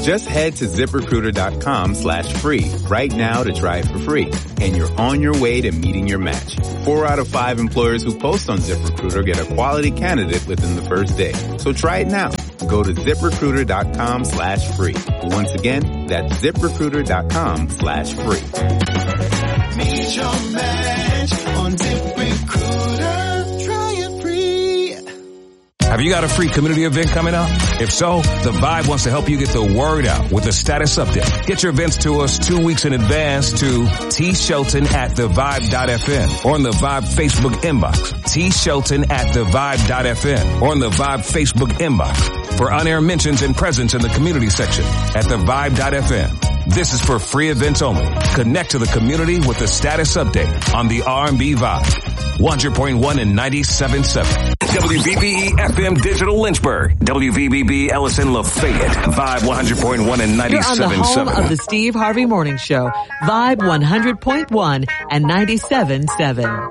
Just head to ZipRecruiter.com/free right now to try it for free. And you're on your way to meeting your match. 4 out of 5 employers who post on ZipRecruiter get a quality candidate within the first day. So try it now. Go to ZipRecruiter.com/free. Once again, that's ZipRecruiter.com/free. Meet your match on ZipRecruiter. Try it free. Have you got a free community event coming up? If so, The Vibe wants to help you get the word out with a status update. Get your events to us 2 weeks in advance to tshelton@thevibe.fm or on the Vibe Facebook inbox. tshelton@thevibe.fm or on the Vibe Facebook inbox for on-air mentions and presence in the community section at thevibe.fm. This is for free events only. Connect to the community with the status update on the R&B Vibe. 100.1 and 97.7. WVBE FM Digital Lynchburg. WVBB Ellison Lafayette. Vibe 100.1 and 97.7. You're on the home of the Steve Harvey Morning Show. Vibe 100.1 and 97.7.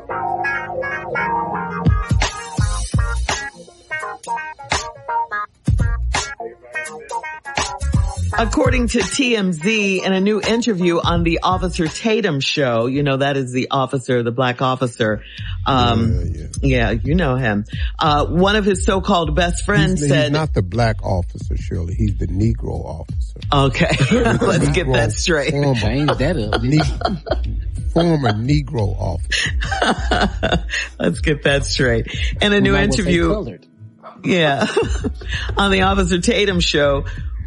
According to TMZ, in a new interview on the Officer Tatum show, you know, that is the officer, the black officer. Yeah, you know him. One of his so-called best friends said... He's not the black officer, Shirley. He's the Negro officer. Okay. Let's get that straight. Change that up. Former Negro officer. Let's get that straight. In a new interview... Yeah. On the Officer Tatum show...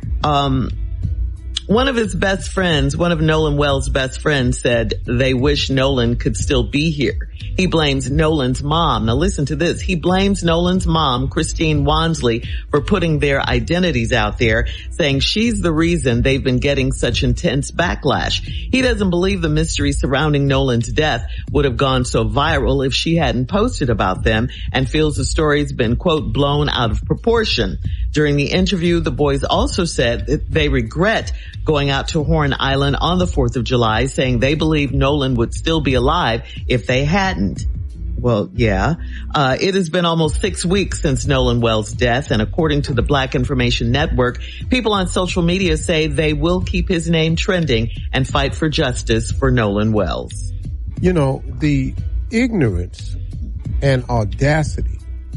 one of his best friends, one of Nolan Wells' best friends said they wish Nolan could still be here. He blames Nolan's mom. Now listen to this. He blames Nolan's mom, Christine Wansley, for putting their identities out there, saying she's the reason they've been getting such intense backlash. He doesn't believe the mystery surrounding Nolan's death would have gone so viral if she hadn't posted about them, and feels the story's been, quote, blown out of proportion. During the interview, the boys also said that they regret going out to Horn Island on the 4th of July, saying they believe Nolan would still be alive if they hadn't. Well, yeah. It has been almost 6 weeks since Nolan Wells' death, and according to the Black Information Network, people on social media say they will keep his name trending and fight for justice for Nolan Wells. You know, the ignorance and audacity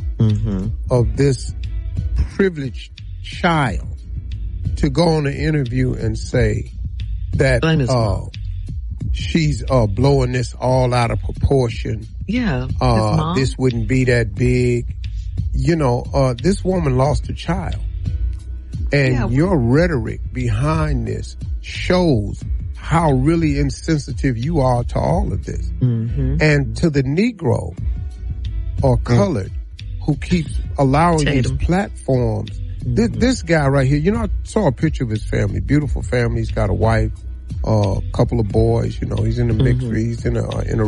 of this privileged child to go on an interview and say that she's blowing this all out of proportion. Yeah. This wouldn't be that big. You know, this woman lost a child. And your rhetoric behind this shows how really insensitive you are to all of this. And to the Negro or colored who keeps allowing these platforms. This guy right here, you know, I saw a picture of his family, beautiful family. He's got a wife, a couple of boys, you know, he's in the mixed, he's in a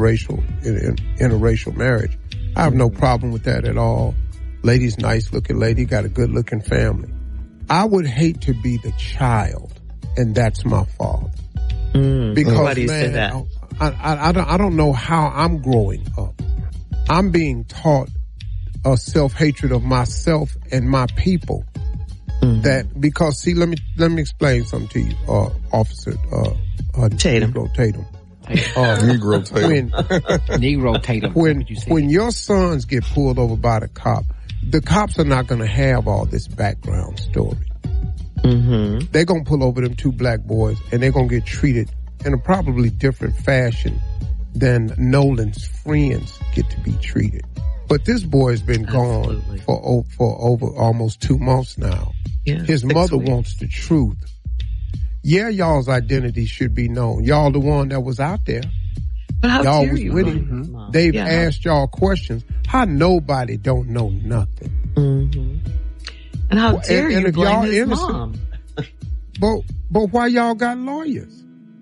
interracial marriage. I have no problem with that at all. Lady's nice looking lady, got a good looking family. I would hate to be the child, and that's my father. Because, why do you say that? I don't know how I'm growing up. I'm being taught a self-hatred of myself and my people. That, because see, let me explain something to you, Officer, Tatum. Negro Tatum. Negro Tatum. Negro Tatum. When your sons get pulled over by the cops are not going to have all this background story. They're going to pull over them 2 black boys, and they're going to get treated in a probably different fashion than Nolan's friends get to be treated. But this boy has been gone for over almost 2 months now. Yeah, his mother wants the truth. Yeah, y'all's identity should be known. Y'all the one that was out there. But how y'all dare was you with him. They've asked y'all questions. How nobody don't know nothing. And how dare you blame his innocent, mom? but why y'all got lawyers?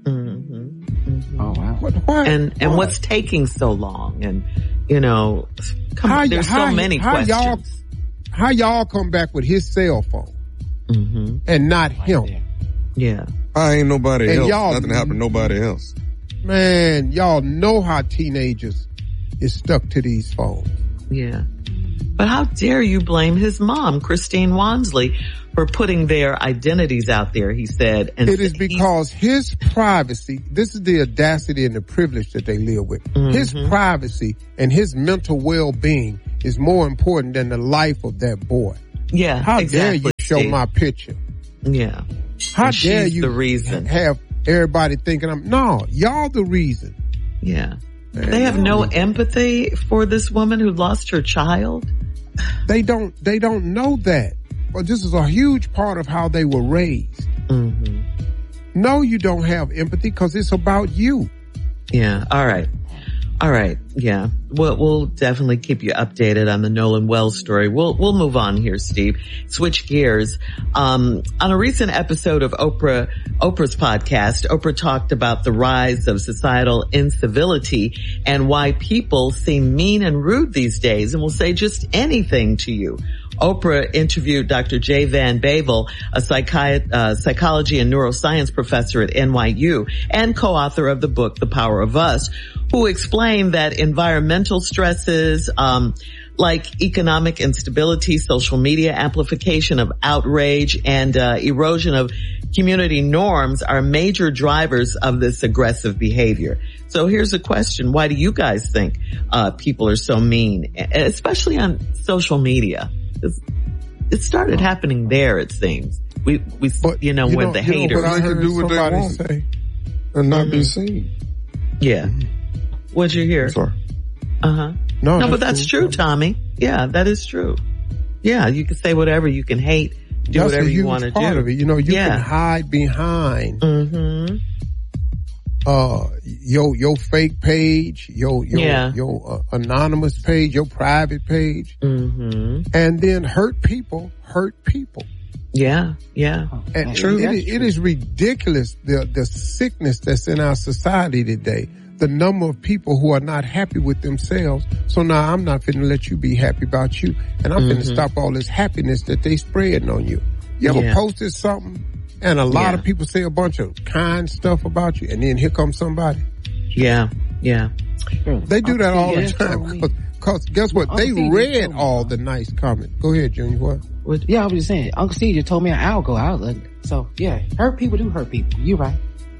Oh wow. Why? And what's taking so long? And you know, there's so many questions. How y'all come back with his cell phone and not him? Yeah. I ain't nobody and else. Y'all, nothing happened to nobody else. Man, y'all know how teenagers is stuck to these phones. Yeah. But how dare you blame his mom, Christine Wansley, for putting their identities out there, he said. And it is because his privacy, this is the audacity and the privilege that they live with. His privacy and his mental well-being is more important than the life of that boy. Yeah, How exactly, dare you show Steve. my picture? Yeah. How And dare she's you the reason. have everybody thinking no, y'all the reason. Yeah. They have no empathy for this woman who lost her child. They don't know that. But this is a huge part of how they were raised. No, you don't have empathy because it's about you. Yeah. All right. Yeah. We'll definitely keep you updated on the Nolan Wells story. We'll move on here, Steve. Switch gears. On a recent episode of Oprah's podcast, Oprah talked about the rise of societal incivility and why people seem mean and rude these days and will say just anything to you. Oprah interviewed Dr. Jay Van Bavel, a psychology and neuroscience professor at NYU and co-author of the book, The Power of Us, who explained that environmental stresses, like economic instability, social media amplification of outrage, and erosion of community norms are major drivers of this aggressive behavior. So here's a question. Why do you guys think people are so mean, especially on social media? It started happening there, it seems. We with the haters. What I heard do what they somebody want. say. And not be seen. Yeah. What'd you hear? Sorry. No, but that's true, Tommy. Yeah, that is true. Yeah, you can say whatever, you can hate, do That's whatever a you huge want to do. part of it. You can hide behind your fake page, your anonymous page, your private page, and then hurt people. Yeah. And True. It is ridiculous the sickness that's in our society today. The number of people who are not happy with themselves. So now I'm not finna let you be happy about you, and I'm finna stop all this happiness that they spreading on you. You ever posted something and a lot of people say a bunch of kind stuff about you, and then here comes somebody. Yeah. They do that all the time. Cause guess what? They read all the nice comments. Go ahead, Junior. What? Yeah, I was just saying. Uncle Steve just told me an hour ago. So yeah, hurt people do hurt people. You're right.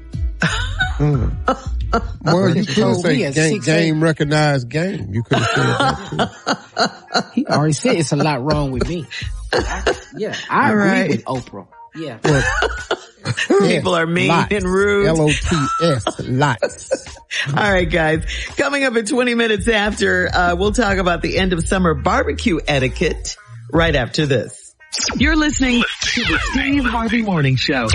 Well, you could say game recognized game. You could have said that too. He already said it's a lot wrong with me. I agree with Oprah. Yeah. People are mean and rude. LOTS, lots. All right, guys. Coming up at 20 minutes after, we'll talk about the end of summer barbecue etiquette right after this. You're listening to the Steve Harvey Morning Show.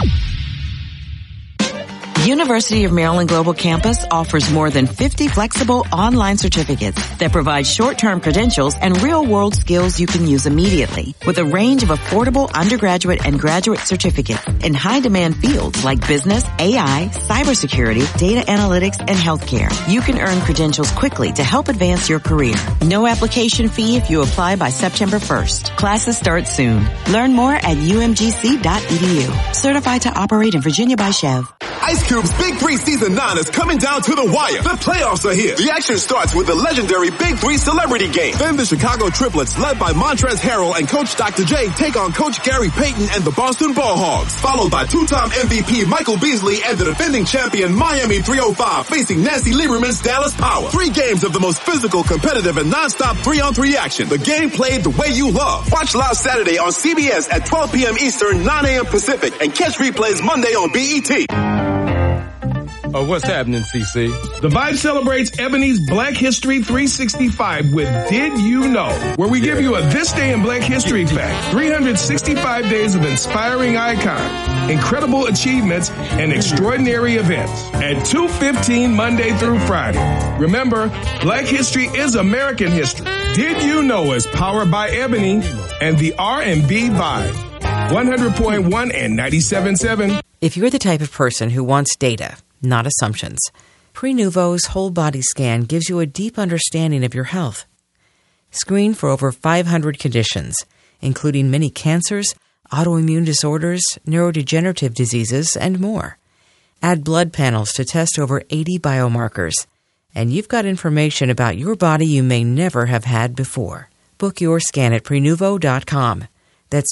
University of Maryland Global Campus offers more than 50 flexible online certificates that provide short-term credentials and real-world skills you can use immediately, with a range of affordable undergraduate and graduate certificates in high-demand fields like business, AI, cybersecurity, data analytics, and healthcare. You can earn credentials quickly to help advance your career. No application fee if you apply by September 1st. Classes start soon. Learn more at umgc.edu. Certified to operate in Virginia by Chev. Ice Cube's Big 3 Season 9 is coming down to the wire. The playoffs are here. The action starts with the legendary Big 3 Celebrity Game. Then the Chicago Triplets, led by Montrezl Harrell and Coach Dr. J, take on Coach Gary Payton and the Boston Ball Hogs. Followed by two-time MVP Michael Beasley and the defending champion Miami 305 facing Nancy Lieberman's Dallas Power. 3 games of the most physical, competitive, and non-stop 3-on-3 action. The game played the way you love. Watch live Saturday on CBS at 12 p.m. Eastern, 9 a.m. Pacific, and catch replays Monday on BET. What's happening, CC? The Vibe celebrates Ebony's Black History 365 with Did You Know, where we give you a This Day in Black History fact. 365 days of inspiring icons, incredible achievements, and extraordinary events at 2:15 Monday through Friday. Remember, Black History is American history. Did You Know is powered by Ebony and the R&B Vibe. 100.1 and 97.7. If you're the type of person who wants data, not assumptions, Prenuvo's whole body scan gives you a deep understanding of your health. Screen for over 500 conditions, including many cancers, autoimmune disorders, neurodegenerative diseases, and more. Add blood panels to test over 80 biomarkers, and you've got information about your body you may never have had before. Book your scan at Prenuvo.com. That's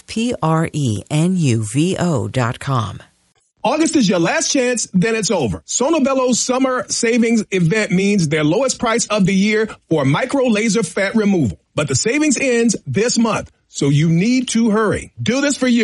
PRENUVO.com. August is your last chance, then it's over. Sonobello's summer savings event means their lowest price of the year for micro laser fat removal. But the savings ends this month, so you need to hurry. Do this for you.